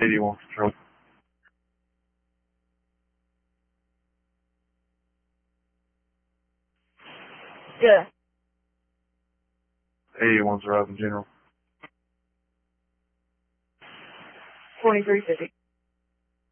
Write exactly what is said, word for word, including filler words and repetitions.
eighty-one control. Yeah. eighty-one's arriving, General. twenty-three fifty.